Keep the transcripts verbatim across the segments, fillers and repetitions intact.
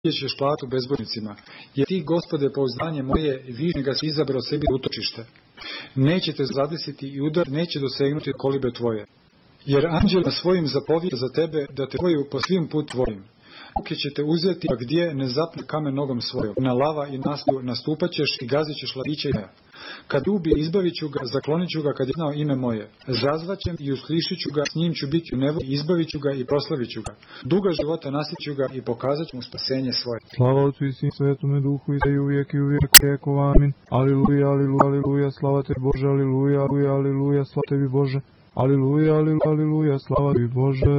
ćeš platu bezbožnicima, jer ti, Gospode, pouzdanje moje, višnjega si izabrao sebi utočište. Neće te zadesiti i udar neće dosegnuti kolibe tvoje. Jer anđel na svojim zapovijeda za tebe da te čuvaju po svim put tvojim. Ruke će te uzeti, a gdje ne zapne kamen nogom svojom. Na lava i nastu nastupat ćeš i gazit ćeš mladiće i jaja. Kad ubi, izbavit ću ga, zaklonit ću ga kad je znao ime moje. Zazvaćem i usklišit ću ga, s njim ću biti u nevolji, izbavit ću ga i proslavit ću ga. Duga života nasit ću ga i pokazat ću mu spasenje svoje. Slava Otcu i Sinu, Svetome Duhu, i sada i uvijek i uvijek vijekova. Amin. Aliluja, aliluja, aliluja, slava tebi Bože, aliluja, aliluja, aliluja, slava tebi Bože. Aliluja, aliluja, aliluja, slava tebi Bože.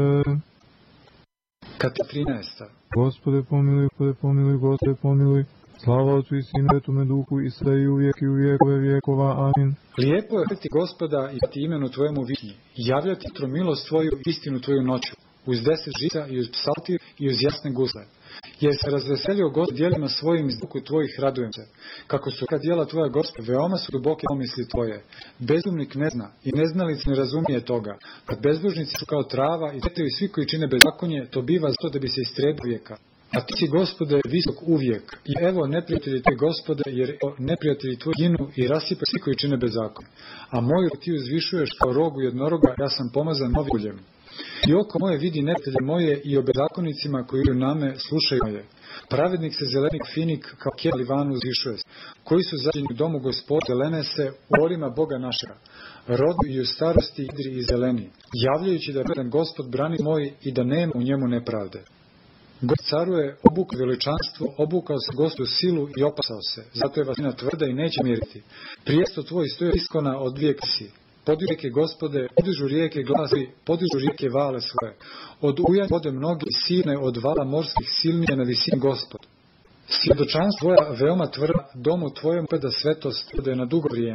Kad je trinaesta. Gospode pomiluj, Gospode pomiluj, Gospode pomiluj. Slava Otcu i Sinu, Svetome Duhu, i sada i uvijek i uvijek vijekova. Amin. Lijepo je hrti Gospoda i ti imenu tvojemu višnji, i javljati jutro milost tvoju i istinu tvoju noću, uz deset žica i uz psaltir i uz jasne gusle. Jer se razveselio Gospod djelima svojim iz ruku tvojih, radujem se. Kako su ka djela tvoja, Gospod, veoma su duboke pomisli tvoje. Bezumnik ne zna i neznalic ne razumije toga. Kad bezbožnici su kao trava i cvetaju svi koji čine bezakonje, to biva zato da bi se istrebio vijeka. A ti si, Gospode, visok uvijek. I evo neprijatelji tvoji, Gospode, jer evo neprijatelji tvoji ginu i rasipa svi koji čine bezakon. A moju ti uzvišuješ kao rogu jednoroga, ja sam pomazan novim uljem. I oko moje vidi neprijatelje moje i o bezakonicima koji idu name slušaju moje. Pravednik se zelenik finik kao kjer livanu uzvišuje se. Koji su zađeni u domu Gospoda, zelene se u orima Boga našega. Rodu i u starosti idri i zeleni, javljajući da je vredan Gospod brani moj i da nema u njemu nepravde. Gospod caruje, obukao veličanstvo, obukao se Gospodu silu i opasao se. Zato je vasina tvrda i neće miriti. Prijesto tvoj stoji iskona od vijeka si. Podižu rijeke, Gospode, podižu rijeke glasi, podižu rijeke vale svoje. Od ujanja vode mnogi silne, od vala morskih silnije na visini Gospod. Svjedočanstvo tvoja veoma tvrda, domu tvojom pada svetost, da je na dugo vrijeme.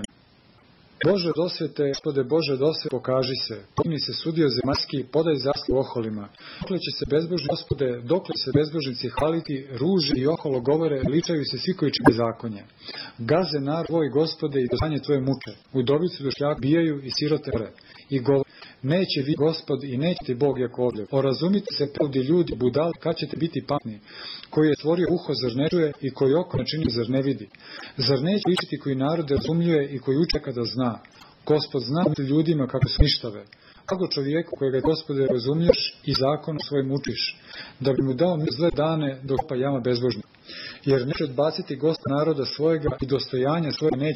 Bože dosvete, Gospode Bože dosvete, pokaži se. Podni se sudio zemaljski, podaj zaslu oholima. Dokle će se bezbožni, Gospode, dokle se bezbožnici hvaliti, ruže i oholo govore, ličaju se svi koji čine bezakonje. Gaze narod tvoj, Gospode, i dostanje tvoje muče. Udovicu dušljak bijaju i sirote more. I govore, neće vi, Gospod, i neće ti Bog Jakovljev. Orazumite se, pravdi ljudi, budali, kad ćete biti pametni. Koji je stvorio uho, zar ne čuje, i koji oko načini, zar ne vidi. Zar neće ličiti koji narode razumljuje i koji uče kada zna. Gospod zna ljudima kako su ništave. Kako čovjeku kojega, Gospode, razumlješ i zakon svojim učiš, da bi mu dao zle dane dok pa jama bezbožna. Jer neće odbaciti Gospod naroda svojega i dostojanja svojega neće